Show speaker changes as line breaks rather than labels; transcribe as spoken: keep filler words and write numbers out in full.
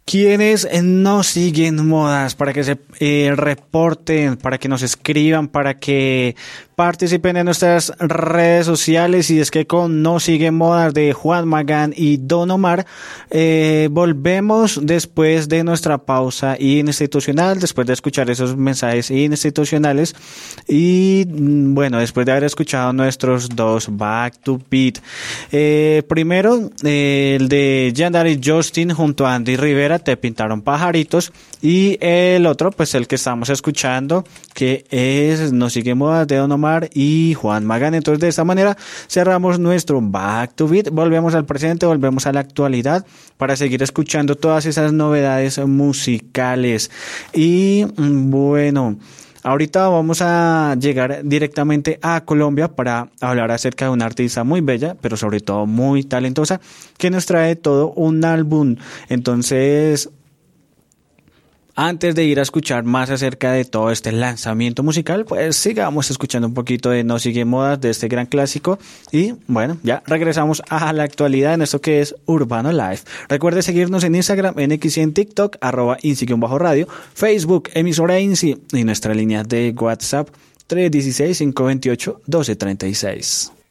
Quienes no siguen modas, para que se eh, reporten, para que nos escriban, para que participen en nuestras redes sociales. Y es que con No Sigue Modas de Juan Magán y Don Omar, eh, volvemos después de nuestra pausa institucional, después de escuchar esos mensajes institucionales y bueno, después de haber escuchado nuestros dos Back to Beat. Eh, primero, eh, el de Yandere Justin junto a Andy Rivera, Te Pintaron Pajaritos, y el otro, pues el que estamos escuchando, que es No Sigue Modas de Don Omar y Juan Magán. Entonces, de esta manera cerramos nuestro Back to Beat, volvemos al presente, volvemos a la actualidad para seguir escuchando todas esas novedades musicales. Y bueno, ahorita vamos a llegar directamente a Colombia para hablar acerca de una artista muy bella, pero sobre todo muy talentosa, que nos trae todo un álbum. Entonces, antes de ir a escuchar más acerca de todo este lanzamiento musical, pues sigamos escuchando un poquito de No Sigue Modas, de este gran clásico. Y bueno, ya regresamos a la actualidad en esto que es Urbano Live. Recuerde seguirnos en Instagram, en X y en TikTok, arroba Insi-radio, Facebook, emisora Insi, y nuestra línea de WhatsApp tres uno seis, cinco dos ocho, uno dos tres seis.